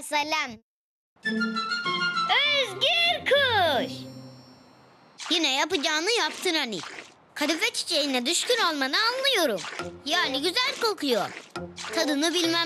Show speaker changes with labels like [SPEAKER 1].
[SPEAKER 1] basalım.
[SPEAKER 2] Özgür kuş.
[SPEAKER 1] Yine yapacağını yaptın hani. Kadife çiçeğine düşkün olmanı anlıyorum. Yani güzel kokuyor. Tadını bilmem